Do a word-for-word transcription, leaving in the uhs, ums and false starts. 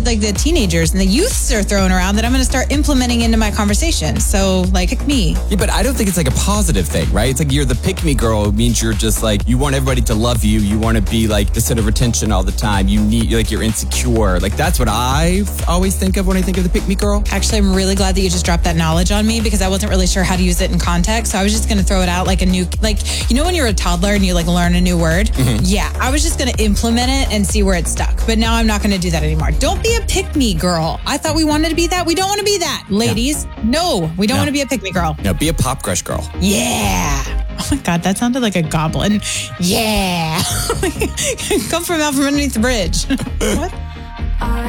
like the teenagers and the youths are throwing around that I'm going to start implementing into my conversation. So like, pick me. Yeah, but I don't think it's like a positive thing, right? It's like you're the pick-me girl. It means you're just like, you want everybody to love you. You want to be like the center of attention all the time. You need, like, you're insecure. Like, that's what I always think of when I think of the pick-me girl. Actually, I'm really glad that you just dropped that knowledge on me because I wasn't really sure how to use it in context. So I was just going to throw it out like a new, like, you know, when you're a toddler and you like learn a new word? Mm-hmm. Yeah, I was just going to implement it and see where it stuck. But now I'm not going to do that anymore. Don't be a pick-me girl. I thought we wanted to be that. We don't want to be that. Ladies, no, no we don't no. want to be a pick-me girl. No, be a pop crush girl. Yeah. Oh my God, that sounded like a goblin. Yeah. Come from out from underneath the bridge. What?